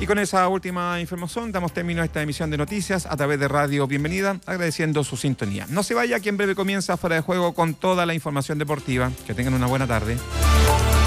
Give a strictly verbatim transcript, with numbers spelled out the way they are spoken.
con esa última información damos término a esta emisión de noticias a través de Radio Bienvenida, agradeciendo su sintonía. No se vaya, que en breve comienza Fuera de Juego con toda la información deportiva. Que tengan una buena tarde.